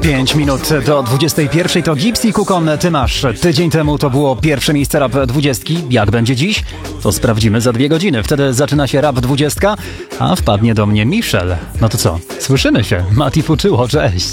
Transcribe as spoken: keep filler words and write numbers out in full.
pięć minut do dwudziestej pierwszej to Gypsy Kukon, ty masz. Tydzień temu to było pierwsze miejsce Rap dwudziestki. Jak będzie dziś? To sprawdzimy za dwie godziny. Wtedy zaczyna się Rap dwudziestka, a wpadnie do mnie Michel. No to co? Słyszymy się. Mati Fuczyło, cześć.